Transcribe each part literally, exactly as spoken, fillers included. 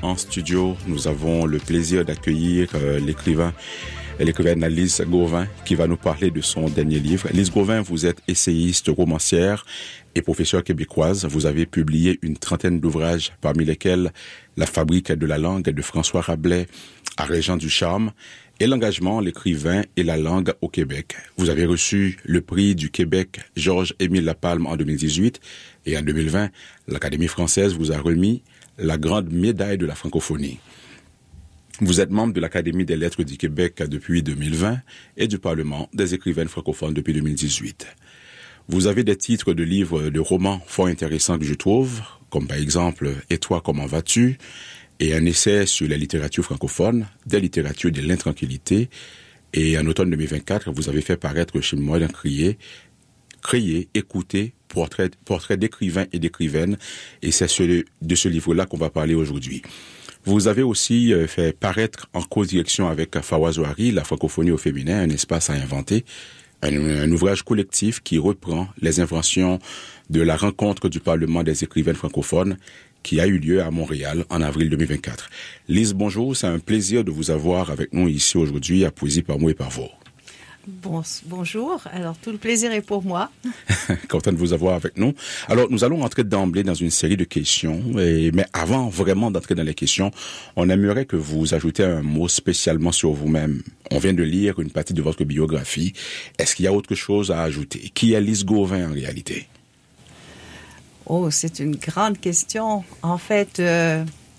en studio, nous avons le plaisir d'accueillir euh, l'écrivain l'écrivaine Lise Gauvin qui va nous parler de son dernier livre. Lise Gauvin, vous êtes essayiste, romancière et professeure québécoise. Vous avez publié une trentaine d'ouvrages, parmi lesquels La fabrique de la langue de François Rabelais à Régent du Charme et L'engagement, l'écrivain et la langue au Québec. Vous avez reçu le prix du Québec Georges-Émile Lapalme en deux mille dix-huit et en deux mille vingt, l'Académie française vous a remis la grande médaille de la francophonie. Vous êtes membre de l'Académie des lettres du Québec depuis deux mille vingt et du Parlement des écrivaines francophones depuis deux mille dix-huit. Vous avez des titres de livres, de romans fort intéressants que je trouve, comme par exemple « Et toi, comment vas-tu ?» et un essai sur la littérature francophone, des littératures de l'intranquillité. Et en automne deux mille vingt-quatre, vous avez fait paraître chez moi d'un crier, crier, écouter, portrait, portrait d'écrivains et d'écrivaines. Et c'est ce, de ce livre-là qu'on va parler aujourd'hui. Vous avez aussi fait paraître en co-direction avec Fawaz Ouari, La francophonie au féminin, un espace à inventer, un, un ouvrage collectif qui reprend les inventions de la rencontre du Parlement des écrivaines francophones qui a eu lieu à Montréal en avril deux mille vingt-quatre. Lise, bonjour, c'est un plaisir de vous avoir avec nous ici aujourd'hui à Poésie par mots et par vous. Bon, bonjour, alors tout le plaisir est pour moi. Content de vous avoir avec nous. Alors, nous allons entrer d'emblée dans une série de questions, et, mais avant vraiment d'entrer dans les questions, on aimerait que vous ajoutiez un mot spécialement sur vous-même. On vient de lire une partie de votre biographie. Est-ce qu'il y a autre chose à ajouter? Qui est Lise Gauvin en réalité? Oh, c'est une grande question. En fait, euh,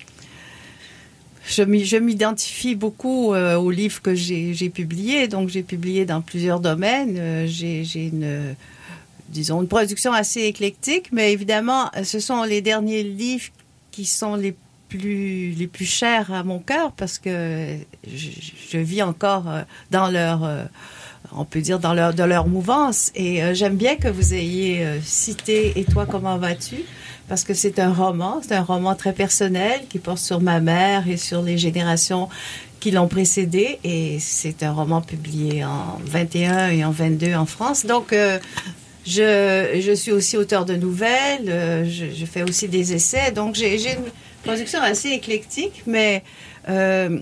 je, je m'identifie beaucoup euh, aux livres que j'ai, j'ai publiés. Donc, j'ai publié dans plusieurs domaines. Euh, j'ai, j'ai une, disons, une production assez éclectique. Mais évidemment, ce sont les derniers livres qui sont les plus, les plus chers à mon cœur parce que je, je vis encore euh, dans leur... Euh, on peut dire dans leur, dans leur mouvance. Et euh, j'aime bien que vous ayez euh, cité « Et toi, comment vas-tu ?» parce que c'est un roman, c'est un roman très personnel qui porte sur ma mère et sur les générations qui l'ont précédé. Et c'est un roman publié en vingt et un et en vingt-deux en France. Donc, euh, je, je suis aussi auteur de nouvelles, euh, je, je fais aussi des essais. Donc, j'ai, j'ai une production assez éclectique, mais... Euh,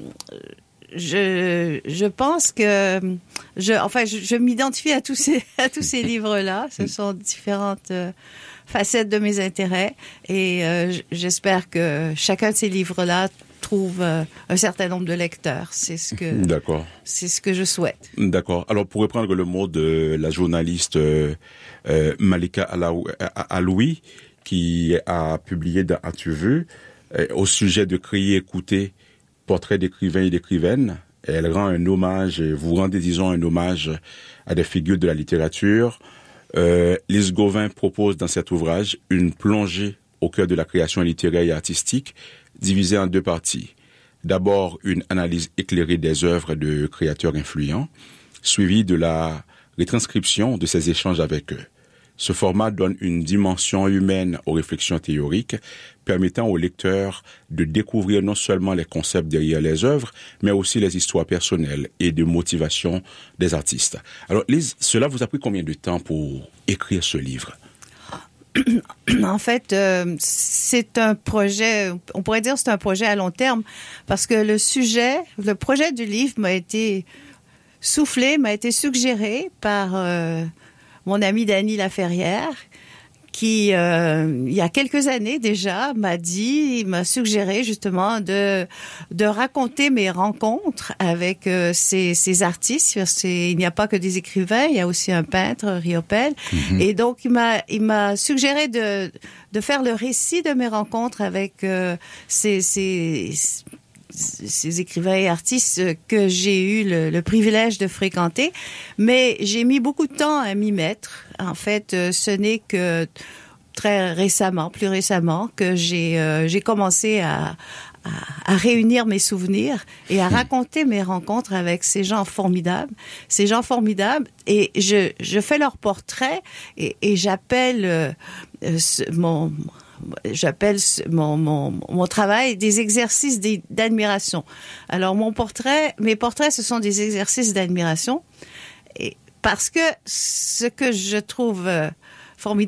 Je, je pense que je, enfin, je, je m'identifie à tous ces, à tous ces livres-là. Ce sont différentes euh, facettes de mes intérêts et euh, j'espère que chacun de ces livres-là trouve euh, un certain nombre de lecteurs. C'est ce que, D'accord. C'est ce que je souhaite. D'accord. Alors, pour reprendre le mot de la journaliste euh, euh, Malika Aloui, qui a publié dans As-tu vu, euh, au sujet de Crier, écouter, portrait d'écrivains et d'écrivaines. Elle rend un hommage, vous rendez, disons, un hommage à des figures de la littérature. Euh, Lise Gauvin propose dans cet ouvrage une plongée au cœur de la création littéraire et artistique, divisée en deux parties. D'abord, une analyse éclairée des œuvres de créateurs influents, suivie de la retranscription de ces échanges avec eux. Ce format donne une dimension humaine aux réflexions théoriques, permettant aux lecteurs de découvrir non seulement les concepts derrière les œuvres, mais aussi les histoires personnelles et de motivation des artistes. Alors, Lise, cela vous a pris combien de temps pour écrire ce livre? En fait, euh, c'est un projet, on pourrait dire que c'est un projet à long terme, parce que le sujet, le projet du livre m'a été soufflé, m'a été suggéré par... Euh, mon amie Dany Laferrière, qui, euh, il y a quelques années déjà, m'a dit, m'a suggéré justement de de raconter mes rencontres avec euh, ces, ces artistes. C'est, il n'y a pas que des écrivains, il y a aussi un peintre, Riopelle. Mm-hmm. Et donc, il m'a, il m'a suggéré de de faire le récit de mes rencontres avec euh, ces, ces ces écrivains et artistes que j'ai eu le, le privilège de fréquenter, mais j'ai mis beaucoup de temps à m'y mettre. En fait, ce n'est que très récemment, plus récemment, que j'ai euh, j'ai commencé à, à à réunir mes souvenirs et à raconter mes rencontres avec ces gens formidables, ces gens formidables, et je je fais leur portrait et, et j'appelle euh, ce, mon J'appelle mon, mon, mon travail des exercices d'admiration. Alors, mon portrait, mes portraits, ce sont des exercices d'admiration. Et parce que ce que je trouve formidable,